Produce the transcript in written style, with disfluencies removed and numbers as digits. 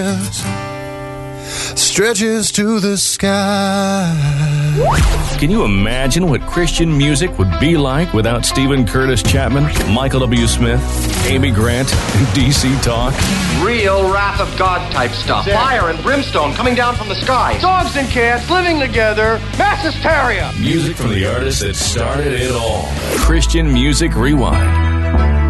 stretches to the sky. Can you imagine what Christian music would be like without Stephen Curtis Chapman, Michael W. Smith, Amy Grant, and DC Talk? Real wrath of God type stuff. Fire and brimstone coming down from the sky. Dogs and cats living together. Mass hysteria. Music from the artists that started it all. Christian Music Rewind.